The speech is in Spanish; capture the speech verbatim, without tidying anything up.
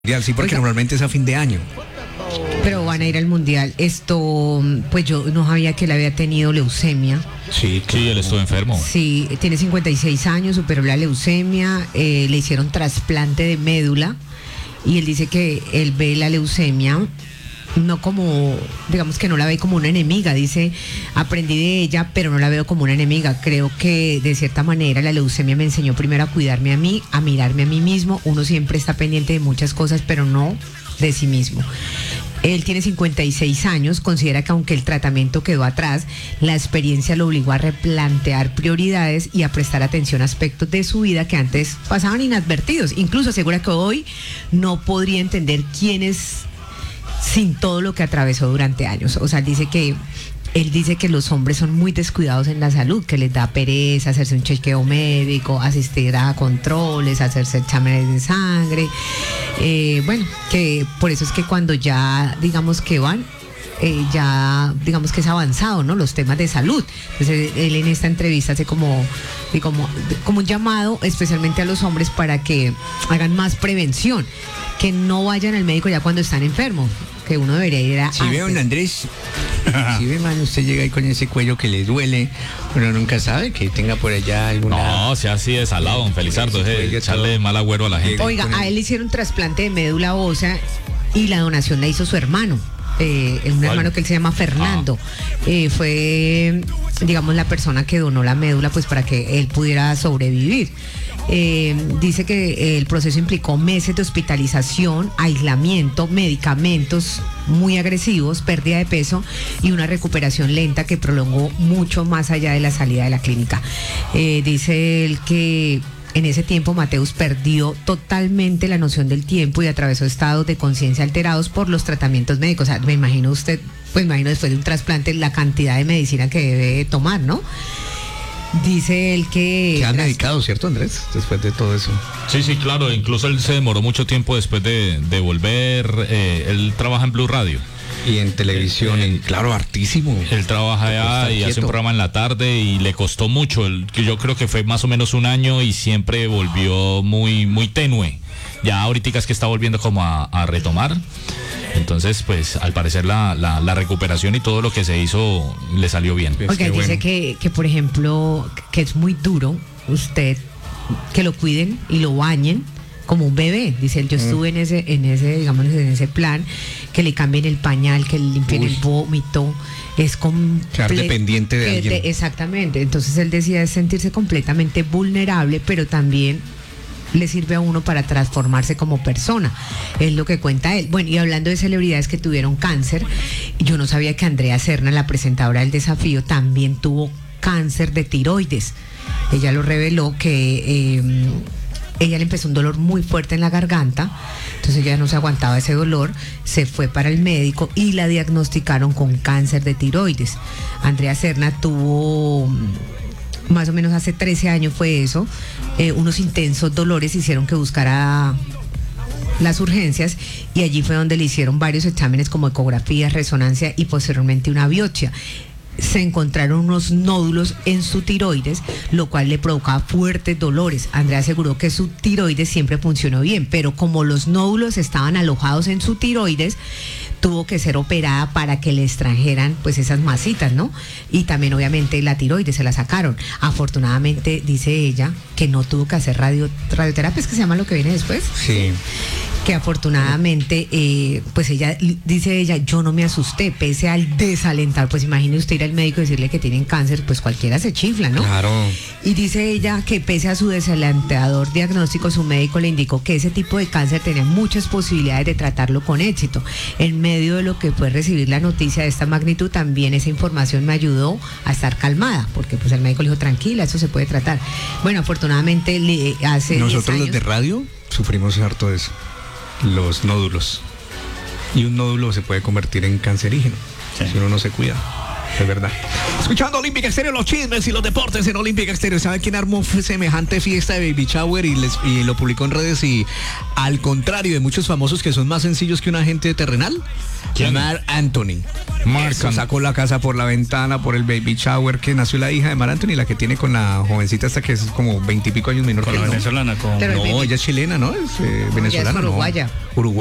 Sí, porque Oiga, normalmente es a fin de año. pero van a ir al mundial. Esto, pues yo no sabía que él había tenido leucemia. Sí, Sí, él estuvo enfermo. Sí, tiene cincuenta y seis años, superó la leucemia, eh, le hicieron trasplante de médula y él dice que él ve la leucemia no como, digamos que no la ve como una enemiga, dice, aprendí de ella, pero no la veo como una enemiga. Creo que de cierta manera la leucemia me enseñó primero a cuidarme a mí, a mirarme a mí mismo. Uno siempre está pendiente de muchas cosas, pero no de sí mismo. Él tiene cincuenta y seis años, considera que aunque el tratamiento quedó atrás, la experiencia lo obligó a replantear prioridades y a prestar atención a aspectos de su vida que antes pasaban inadvertidos. Incluso asegura que hoy no podría entender quién es sin todo lo que atravesó durante años. O sea, dice que él dice que los hombres son muy descuidados en la salud, que les da pereza hacerse un chequeo médico, asistir a controles, hacerse exámenes de sangre. Eh, bueno, que por eso es que cuando ya, digamos que van, eh, ya, digamos que es avanzado, ¿no? Los temas de salud. Entonces, él en esta entrevista hace como, como, como un llamado especialmente a los hombres para que hagan más prevención, que no vayan al médico ya cuando están enfermos, que uno debería ir a... Si ve a un Andrés, si ve, mano, usted llega ahí con ese cuello que le duele, uno nunca sabe que tenga por allá alguna... No, sea así de salado, don Felizardo, es echarle mal agüero a la gente. Oiga, a él le hicieron trasplante de médula ósea y la donación la hizo su hermano. Eh, un ¿Cuál? hermano que él se llama Fernando. Ah. Eh, fue, digamos, la persona que donó la médula pues para que él pudiera sobrevivir. Eh, dice que el proceso implicó meses de hospitalización, aislamiento, medicamentos muy agresivos, pérdida de peso y una recuperación lenta que prolongó mucho más allá de la salida de la clínica. Eh, dice él que en ese tiempo Mateus perdió totalmente la noción del tiempo y atravesó estados de conciencia alterados por los tratamientos médicos. O sea, me imagino usted, pues me imagino después de un trasplante la cantidad de medicina que debe tomar, ¿no? Dice él que... Que ha medicado, ¿cierto, Andrés? Después de todo eso. Sí, sí, claro. Incluso él se demoró mucho tiempo después de, de volver. Eh, él trabaja en Blue Radio. Y en televisión, eh, en, claro, hartísimo. Él trabaja allá y quieto. Hace un programa en la tarde y le costó mucho. El, yo creo que fue más o menos un año y siempre volvió muy, muy tenue. Ya ahorita es que está volviendo como a, a retomar. Entonces, pues, al parecer la, la, la recuperación y todo lo que se hizo le salió bien. Oiga, dice bueno. que, que, por ejemplo, que es muy duro usted que lo cuiden y lo bañen como un bebé. Dice él, yo estuve mm. en ese, en ese, digamos, en ese plan, que le cambien el pañal, que le limpien Uy. el vómito. Es como... Quedar dependiente de alguien. De, exactamente. Entonces él decía, es sentirse completamente vulnerable, pero también le sirve a uno para transformarse como persona, es lo que cuenta él. Bueno, y hablando de celebridades que tuvieron cáncer, yo no sabía que Andrea Serna, la presentadora del Desafío, también tuvo cáncer de tiroides. Ella lo reveló que eh, ella le empezó un dolor muy fuerte en la garganta, entonces ella no se aguantaba ese dolor, se fue para el médico y la diagnosticaron con cáncer de tiroides. Andrea Serna tuvo... más o menos hace trece años fue eso, eh, unos intensos dolores hicieron que buscara las urgencias y allí fue donde le hicieron varios exámenes como ecografía, resonancia y posteriormente una biopsia. Se encontraron unos nódulos en su tiroides, lo cual le provocaba fuertes dolores. Andrea aseguró que su tiroides siempre funcionó bien, pero como los nódulos estaban alojados en su tiroides, tuvo que ser operada para que le extrajeran pues esas masitas, ¿no? Y también obviamente la tiroides se la sacaron. Afortunadamente, dice ella, que no tuvo que hacer radio, radioterapia, ¿es que se llama lo que viene después? Sí. Que afortunadamente, eh, pues ella, dice ella, yo no me asusté, pese al desalentar, pues imagine usted ir al médico y decirle que tienen cáncer, pues cualquiera se chifla, ¿no? Claro. Y dice ella que pese a su desalentador diagnóstico, su médico le indicó que ese tipo de cáncer tenía muchas posibilidades de tratarlo con éxito. En medio de lo que fue recibir la noticia de esta magnitud, también esa información me ayudó a estar calmada, porque pues el médico le dijo, tranquila, eso se puede tratar. Bueno, afortunadamente le hace Nosotros los de radio sufrimos harto de eso. Los nódulos, y un nódulo se puede convertir en cancerígeno, sí, si uno no se cuida, es verdad. Escuchando Olímpica Estéreo, los chismes y los deportes en Olímpica Estéreo. ¿Sabe quién armó semejante fiesta de baby shower y, les, y lo publicó en redes? Y al contrario de muchos famosos que son más sencillos que un agente terrenal, ¿quién? Marc Anthony. Marc Eso, sacó la casa por la ventana por el baby shower que nació la hija de Marc Anthony, la que tiene con la jovencita hasta que es como veintipico años menor Con que la él, ¿no? venezolana, con... Pero el No, baby- ella es chilena, ¿no? Es eh, venezolana, es uruguaya. ¿no? Uruguaya.